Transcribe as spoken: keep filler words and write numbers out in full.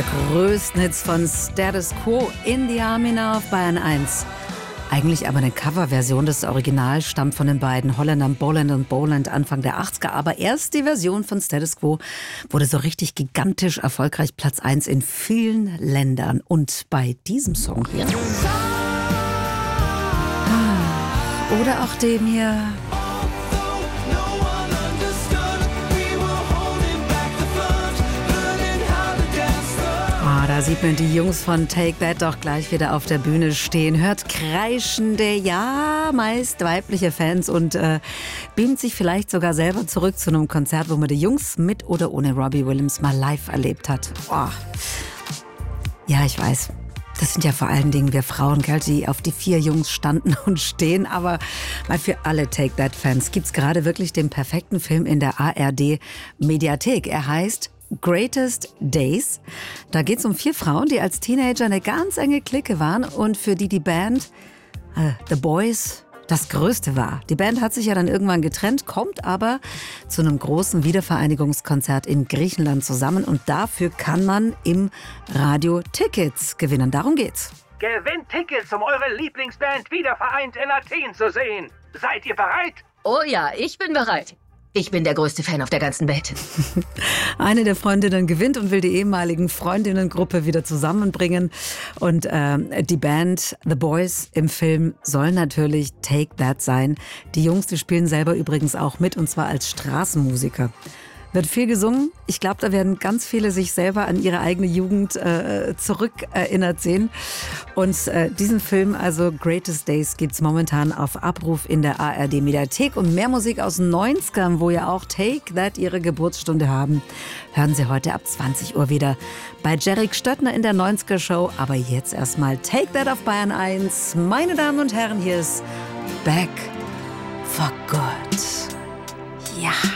Größten Hits von Status Quo, In the Army Now auf Bayern eins. Eigentlich aber eine Coverversion. Das Original stammt von den beiden Holländern Boland und Boland Anfang der achtziger. Aber erst die Version von Status Quo wurde so richtig gigantisch erfolgreich. Platz eins in vielen Ländern. Und bei diesem Song hier. Oder auch dem hier. Da sieht man die Jungs von Take That doch gleich wieder auf der Bühne stehen, hört kreischende, ja, meist weibliche Fans und äh, beamt sich vielleicht sogar selber zurück zu einem Konzert, wo man die Jungs mit oder ohne Robbie Williams mal live erlebt hat. Oh. Ja, ich weiß. Das sind ja vor allen Dingen wir Frauen, gell, die auf die vier Jungs standen und stehen. Aber mal für alle Take That-Fans gibt's gerade wirklich den perfekten Film in der A R D-Mediathek. Er heißt Greatest Days. Da geht es um vier Frauen, die als Teenager eine ganz enge Clique waren und für die die Band äh, The Boys das Größte war. Die Band hat sich ja dann irgendwann getrennt, kommt aber zu einem großen Wiedervereinigungskonzert in Griechenland zusammen und dafür kann man im Radio Tickets gewinnen. Darum geht's. Gewinnt Tickets, um eure Lieblingsband wieder vereint in Athen zu sehen. Seid ihr bereit? Oh ja, ich bin bereit. Ich bin der größte Fan auf der ganzen Welt. Eine der Freundinnen gewinnt und will die ehemaligen Freundinnengruppe wieder zusammenbringen. Und äh, die Band The Boys im Film soll natürlich Take That sein. Die Jungs, die spielen selber übrigens auch mit, und zwar als Straßenmusiker. Wird viel gesungen. Ich glaube, da werden ganz viele sich selber an ihre eigene Jugend äh, zurückerinnert sehen. Und äh, diesen Film, also Greatest Days, gibt's momentan auf Abruf in der A R D-Mediathek. Und mehr Musik aus den neunzigern, wo ja auch Take That ihre Geburtsstunde haben, hören Sie heute ab zwanzig Uhr wieder bei Jerrik Stöttner in der neunziger-Show. Aber jetzt erstmal Take That auf Bayern eins. Meine Damen und Herren, hier ist Back for Good. Ja.